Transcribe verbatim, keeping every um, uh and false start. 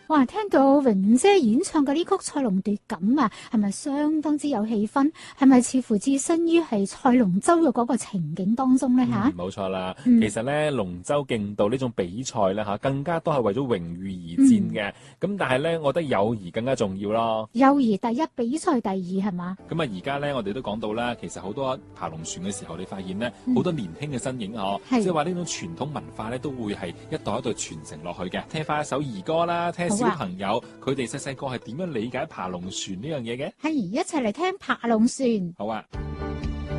哇！聽到榮姐演唱嘅呢曲《賽龍奪錦》啊，係咪相當之有氣氛？係咪似乎置身於係賽龍舟嘅嗰個情景當中咧嚇？ 冇、嗯、錯啦， 嗯、 其實咧龍舟競渡呢種比賽咧嚇，更加多係為咗榮譽而戰嘅。咁、嗯、但係咧，我覺得友誼更加重要咯。 友誼第一，比賽第二係嘛？ 咁啊，而家咧我哋都講到啦，其實好多爬龍船嘅時候，你發現咧好、嗯、多年輕嘅身影嗬，即係話呢種傳統文化咧都會係一代一代傳承落去嘅。聽翻一首兒歌啦，聽小朋友佢哋細細個係點樣理解爬龍船呢樣嘢嘅？ 係，一齊嚟聽爬龍船。 好啊。